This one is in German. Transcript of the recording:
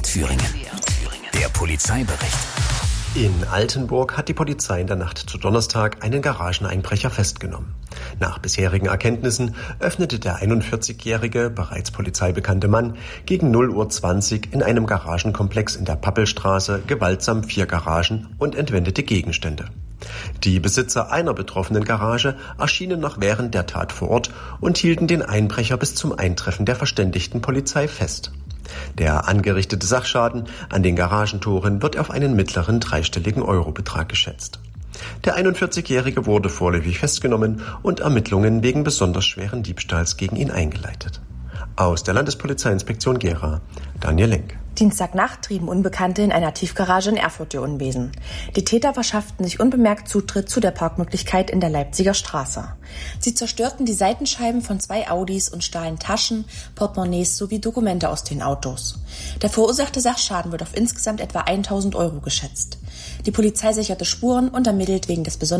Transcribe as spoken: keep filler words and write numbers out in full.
Thüringen. Der Polizeibericht. In Altenburg hat die Polizei in der Nacht zu Donnerstag einen Garageneinbrecher festgenommen. Nach bisherigen Erkenntnissen öffnete der einundvierzigjährige, bereits polizeibekannte Mann gegen null Uhr zwanzig in einem Garagenkomplex in der Pappelstraße gewaltsam vier Garagen und entwendete Gegenstände. Die Besitzer einer betroffenen Garage erschienen noch während der Tat vor Ort und hielten den Einbrecher bis zum Eintreffen der verständigten Polizei fest. Der angerichtete Sachschaden an den Garagentoren wird auf einen mittleren dreistelligen Eurobetrag geschätzt. Der einundvierzigjährige wurde vorläufig festgenommen und Ermittlungen wegen besonders schweren Diebstahls gegen ihn eingeleitet. Aus der Landespolizeiinspektion Gera, Daniel Lenk. Dienstagnacht trieben Unbekannte in einer Tiefgarage in Erfurt ihr Unwesen. Die Täter verschafften sich unbemerkt Zutritt zu der Parkmöglichkeit in der Leipziger Straße. Sie zerstörten die Seitenscheiben von zwei Audis und stahlen Taschen, Portemonnaies sowie Dokumente aus den Autos. Der verursachte Sachschaden wird auf insgesamt etwa tausend Euro geschätzt. Die Polizei sicherte Spuren und ermittelt wegen des besonders